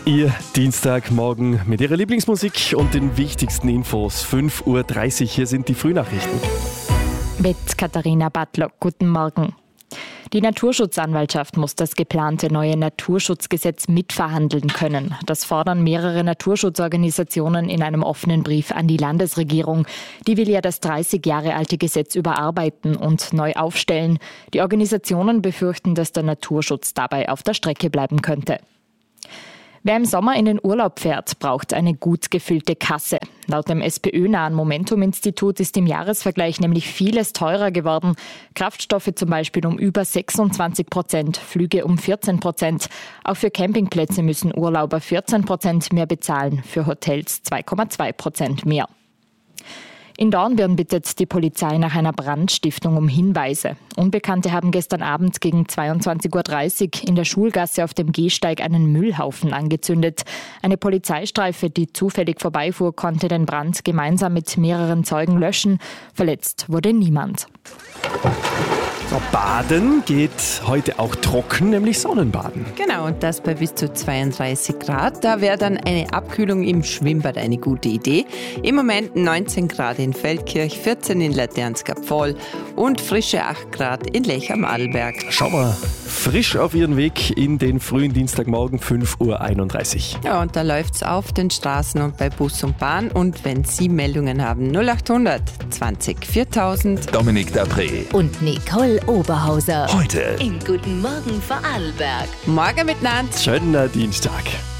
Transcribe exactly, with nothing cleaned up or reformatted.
Ihr Dienstagmorgen mit Ihrer Lieblingsmusik und den wichtigsten Infos. fünf Uhr dreißig, hier sind die Frühnachrichten. Mit Katharina Badlock, guten Morgen. Die Naturschutzanwaltschaft muss das geplante neue Naturschutzgesetz mitverhandeln können. Das fordern mehrere Naturschutzorganisationen in einem offenen Brief an die Landesregierung. Die will ja das dreißig Jahre alte Gesetz überarbeiten und neu aufstellen. Die Organisationen befürchten, dass der Naturschutz dabei auf der Strecke bleiben könnte. Wer im Sommer in den Urlaub fährt, braucht eine gut gefüllte Kasse. Laut dem SPÖ-nahen Momentum-Institut ist im Jahresvergleich nämlich vieles teurer geworden. Kraftstoffe zum Beispiel um über sechsundzwanzig Prozent, Flüge um vierzehn Prozent. Auch für Campingplätze müssen Urlauber vierzehn Prozent mehr bezahlen, für Hotels zwei Komma zwei Prozent mehr. In Dornbirn bittet die Polizei nach einer Brandstiftung um Hinweise. Unbekannte haben gestern Abend gegen zweiundzwanzig Uhr dreißig in der Schulgasse auf dem Gehsteig einen Müllhaufen angezündet. Eine Polizeistreife, die zufällig vorbeifuhr, konnte den Brand gemeinsam mit mehreren Zeugen löschen. Verletzt wurde niemand. So, Baden geht heute auch trocken, nämlich Sonnenbaden. Genau, und das bei bis zu zweiunddreißig Grad. Da wäre dann eine Abkühlung im Schwimmbad eine gute Idee. Im Moment neunzehn Grad in Feldkirch, vierzehn in Laternska-Pfohl und frische acht Grad in Lech am Adelberg. Schau mal, frisch auf ihren Weg in den frühen Dienstagmorgen, fünf Uhr einunddreißig. Ja, und da läuft's auf den Straßen und bei Bus und Bahn. Und wenn Sie Meldungen haben, null achthundert zwanzig viertausend. Dominik Dapré und Nicole Oberhauser. Heute in Guten Morgen Vorarlberg. Morgen miteinander. Schöner Dienstag.